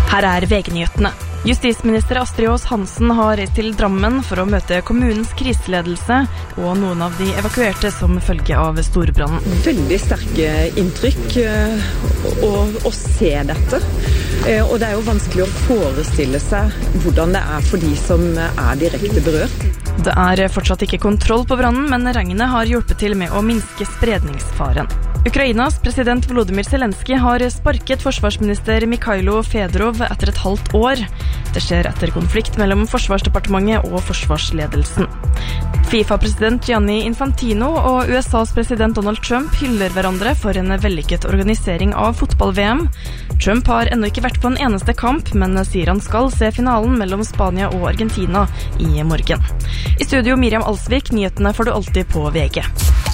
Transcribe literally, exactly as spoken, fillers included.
Her er V G-nyhetene. Justisminister Astrid Aas Hansen har reist til Drammen for å møte kommunens kriseledelse og noen av de evakuerte som følge av storbrannen. Veldig sterke inntrykk å, å se dette. Og det er jo vanskelig å forestille seg hvordan det er for de som er direkte berørt. Det er fortsatt ikke kontroll på brannen, men regnet har hjulpet til med å minske spredningsfaren. Ukrainas president Volodymyr Zelensky har sparket forsvarsminister Mikhailo Fedorov etter et halvt år. Det skjer etter konflikt mellom Forsvarsdepartementet og forsvarsledelsen. FIFA-president Gianni Infantino og U S A's president Donald Trump hyller hverandre for en vellykket organisering av fotball-V M. Trump har ennå ikke vært på en eneste kamp, men sier han skal se finalen mellom Spania og Argentina i morgen. I studio Miriam Alsvik, nyhetene får du alltid på V G.